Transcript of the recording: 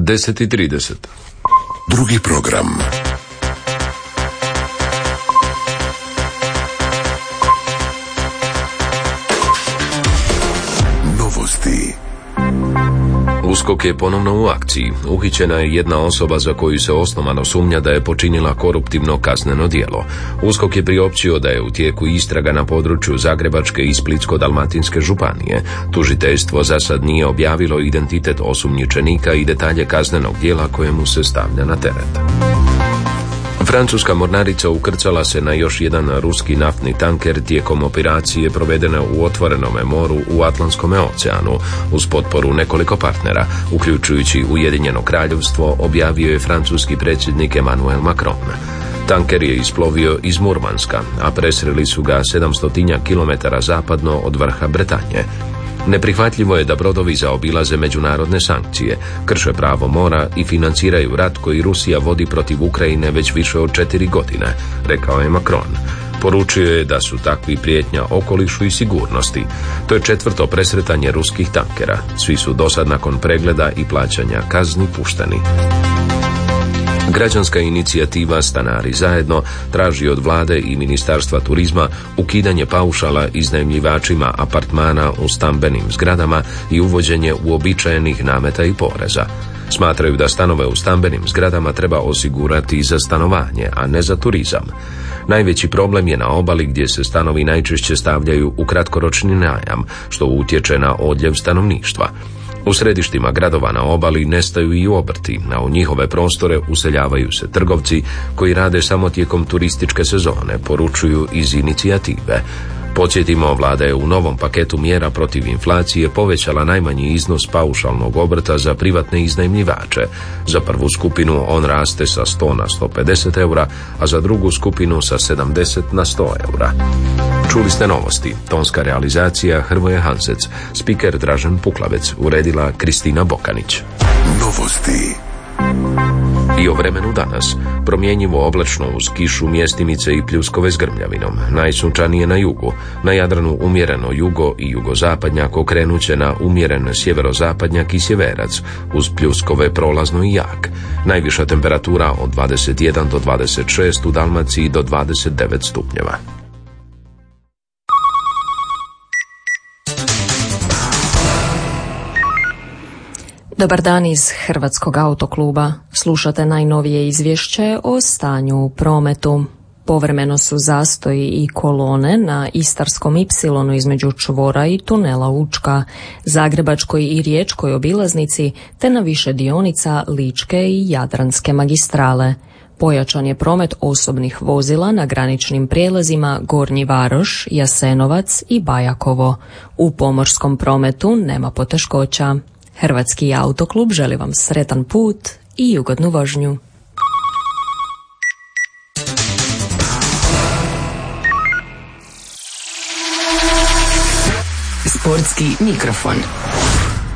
10:30. Drugi program. Novosti. USKOK je ponovno u akciji. Uhićena je jedna osoba za koju se osnovano sumnja da je počinila koruptivno kazneno djelo. USKOK je priopćio da je u tijeku istraga na području Zagrebačke i Splitsko-dalmatinske županije. Tužiteljstvo za sad nije objavilo identitet osumnjičenika i detalje kaznenog djela kojemu se stavlja na teret. Francuska mornarica ukrcala se na još jedan ruski naftni tanker tijekom operacije provedene u otvorenome moru u Atlantskom oceanu uz potporu nekoliko partnera, uključujući Ujedinjeno Kraljevstvo, objavio je francuski predsjednik Emmanuel Macron. Tanker je isplovio iz Murmanska, a presreli su ga 700 kilometara zapadno od vrha Bretanje. Neprihvatljivo je da brodovi zaobilaze međunarodne sankcije, krše pravo mora i financiraju rat koji Rusija vodi protiv Ukrajine već više od 4 godine, rekao je Macron. Poručio je da su takvi prijetnja okolišu i sigurnosti. To je 4. presretanje ruskih tankera. Svi su dosad nakon pregleda i plaćanja kazni pušteni. Građanska inicijativa Stanari zajedno traži od vlade i Ministarstva turizma ukidanje paušala iznajmljivačima apartmana u stambenim zgradama i uvođenje uobičajenih nameta i poreza. Smatraju da stanove u stambenim zgradama treba osigurati za stanovanje, a ne za turizam. Najveći problem je na obali gdje se stanovi najčešće stavljaju u kratkoročni najam, što utječe na odljev stanovništva. U središtima gradova na obali nestaju i obrti, a u njihove prostore useljavaju se trgovci koji rade samo tijekom turističke sezone, poručuju iz inicijative. Podsjetimo, vlada je u novom paketu mjera protiv inflacije povećala najmanji iznos paušalnog obrta za privatne iznajmljivače. Za prvu skupinu on raste sa 100 na 150 eura, a za drugu skupinu sa 70 na 100 eura. Čuli ste novosti. Tonska realizacija Hrvoje Hansec, spiker Dražen Puklavec, uredila Kristina Bokanić. Novosti. I o vremenu danas. Promjenjivo oblačno uz kišu, mjestimice i pljuskove s grmljavinom. Najsunčanije na jugu. Na Jadranu umjereno jugo i jugozapadnjak, okrenuće na umjeren sjeverozapadnjak i sjeverac, uz pljuskove prolazno i jak. Najviša temperatura od 21 do 26, u Dalmaciji do 29 stupnjeva. Dobar dan iz Hrvatskog autokluba. Slušate najnovije izvješće o stanju u prometu. Povremeno su zastoji i kolone na Istarskom ipsilonu između čvora i tunela Učka, Zagrebačkoj i Riječkoj obilaznici, te na više dionica Ličke i Jadranske magistrale. Pojačan je promet osobnih vozila na graničnim prijelazima Gornji Varoš, Jasenovac i Bajakovo. U pomorskom prometu nema poteškoća. Hrvatski autoklub želi vam sretan put i ugodnu vožnju. Sportski mikrofon.